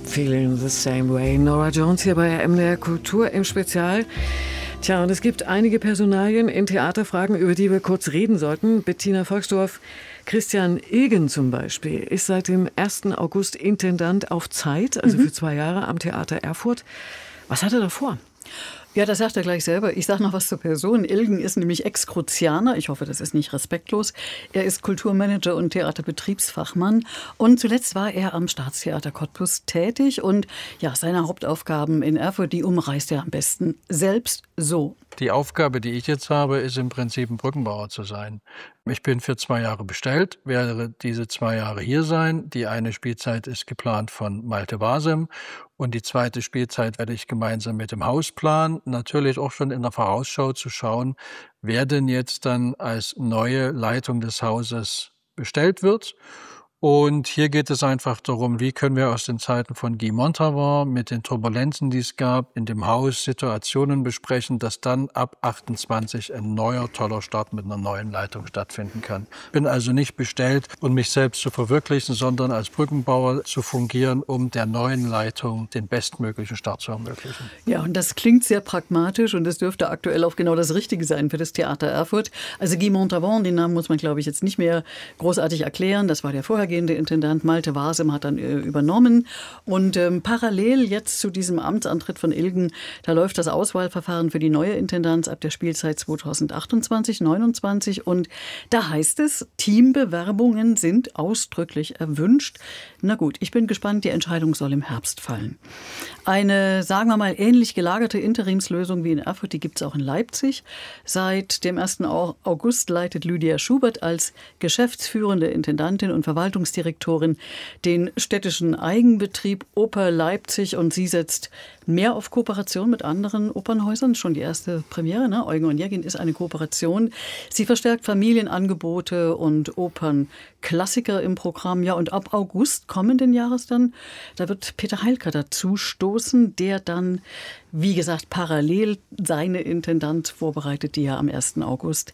Feeling the same way. Nora Jones hier bei MDR Kultur im Spezial. Tja, und es gibt einige Personalien in Theaterfragen, über die wir kurz reden sollten. Bettina Volksdorf, Christian Ilgen zum Beispiel ist seit dem 1. August Intendant auf Zeit, also für 2 Jahre am Theater Erfurt. Was hat er da vor? Ja, das sagt er gleich selber. Ich sage noch was zur Person. Ilgen ist nämlich Ex-Kruzianer. Ich hoffe, das ist nicht respektlos. Er ist Kulturmanager und Theaterbetriebsfachmann. Und zuletzt war er am Staatstheater Cottbus tätig. Und ja, seine Hauptaufgaben in Erfurt, die umreißt er am besten selbst so. Die Aufgabe, die ich jetzt habe, ist im Prinzip ein Brückenbauer zu sein. Ich bin für 2 Jahre bestellt, werde diese 2 Jahre hier sein. Die eine Spielzeit ist geplant von Malte Wasem und die zweite Spielzeit werde ich gemeinsam mit dem Haus planen. Natürlich auch schon in der Vorausschau zu schauen, wer denn jetzt dann als neue Leitung des Hauses bestellt wird. Und hier geht es einfach darum, wie können wir aus den Zeiten von Guy Montauban mit den Turbulenzen, die es gab, in dem Haus Situationen besprechen, dass dann ab 28 ein neuer, toller Start mit einer neuen Leitung stattfinden kann. Ich bin also nicht bestellt, um mich selbst zu verwirklichen, sondern als Brückenbauer zu fungieren, um der neuen Leitung den bestmöglichen Start zu ermöglichen. Ja, und das klingt sehr pragmatisch und es dürfte aktuell auch genau das Richtige sein für das Theater Erfurt. Also Guy Montauban, den Namen muss man, glaube ich, jetzt nicht mehr großartig erklären. Das war der vorhergehende Intendant. Malte Wasem hat dann übernommen. Und parallel jetzt zu diesem Amtsantritt von Ilgen, da läuft das Auswahlverfahren für die neue Intendanz ab der Spielzeit 2028/29. Und da heißt es, Teambewerbungen sind ausdrücklich erwünscht. Na gut, ich bin gespannt, die Entscheidung soll im Herbst fallen. Eine, sagen wir mal, ähnlich gelagerte Interimslösung wie in Erfurt, die gibt es auch in Leipzig. Seit dem 1. August leitet Lydia Schubert als geschäftsführende Intendantin und Verwaltungsdirektorin den städtischen Eigenbetrieb Oper Leipzig und sie setzt mehr auf Kooperation mit anderen Opernhäusern. Schon die erste Premiere, ne? Eugen Onegin ist eine Kooperation. Sie verstärkt Familienangebote und Opernklassiker im Programm. Ja, und ab August kommenden Jahres dann, da wird Peter Heilker dazu stoßen, der dann, wie gesagt, parallel seine Intendanz vorbereitet, die er am 1. August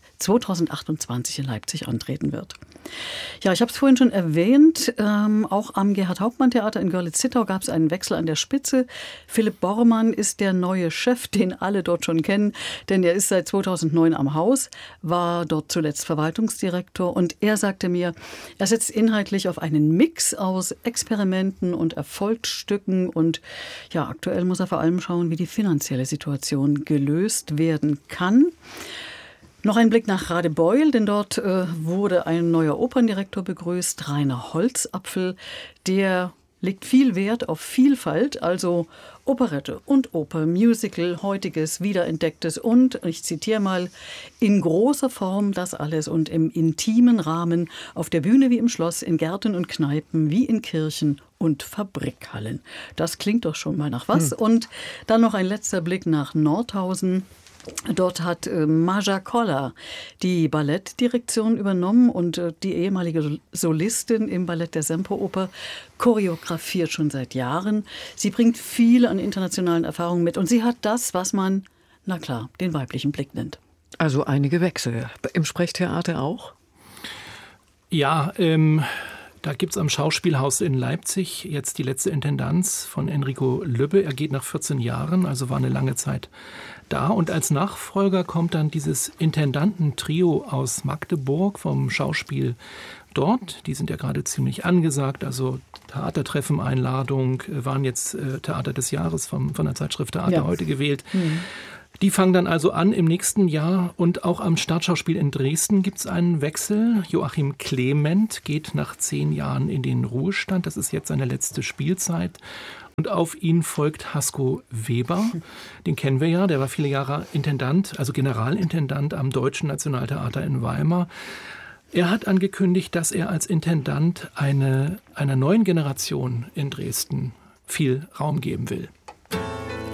2028 in Leipzig antreten wird. Ja, ich habe es vorhin schon erwähnt, auch am Gerhard-Hauptmann-Theater in Görlitz-Zittau gab es einen Wechsel an der Spitze. Philipp Bormann ist der neue Chef, den alle dort schon kennen, denn er ist seit 2009 am Haus, war dort zuletzt Verwaltungsdirektor und er sagte mir, er setzt inhaltlich auf einen Mix aus Experimenten und Erfolgsstücken und ja, aktuell muss er vor allem schauen, wie die finanzielle Situation gelöst werden kann. Noch ein Blick nach Radebeul, denn dort wurde ein neuer Operndirektor begrüßt, Rainer Holzapfel. Der legt viel Wert auf Vielfalt, also Operette und Oper, Musical, heutiges, wiederentdecktes und, ich zitiere mal, in großer Form das alles und im intimen Rahmen, auf der Bühne wie im Schloss, in Gärten und Kneipen, wie in Kirchen und Fabrikhallen. Das klingt doch schon mal nach was. Und dann noch ein letzter Blick nach Nordhausen. Dort hat Maja Koller die Ballettdirektion übernommen und die ehemalige Solistin im Ballett der Semperoper choreografiert schon seit Jahren. Sie bringt viel an internationalen Erfahrungen mit und sie hat das, was man, na klar, den weiblichen Blick nennt. Also einige Wechsel. Im Sprechtheater auch? Ja, da gibt es am Schauspielhaus in Leipzig jetzt die letzte Intendanz von Enrico Lübbe. Er geht nach 14 Jahren, also war eine lange Zeit da. Und als Nachfolger kommt dann dieses Intendantentrio aus Magdeburg vom Schauspiel dort. Die sind ja gerade ziemlich angesagt. Also Theatertreffen, Einladung, waren jetzt Theater des Jahres von der Zeitschrift Theater heute gewählt. Die fangen dann also an im nächsten Jahr und auch am Staatsschauspiel in Dresden gibt es einen Wechsel. Joachim Clement geht nach 10 Jahren in den Ruhestand. Das ist jetzt seine letzte Spielzeit. Und auf ihn folgt Hasko Weber. Den kennen wir ja, der war viele Jahre Intendant, also Generalintendant am Deutschen Nationaltheater in Weimar. Er hat angekündigt, dass er als Intendant einer neuen Generation in Dresden viel Raum geben will.